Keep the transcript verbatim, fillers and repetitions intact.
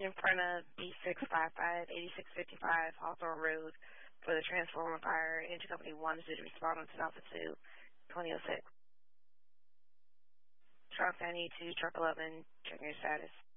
in front of B six five five, eighty-six fifty-five Hawthorne Road for the transformer fire. Engine Company one is due to respond on ten Alpha two, twenty oh six. Truck ninety-two, truck eleven, checking your status.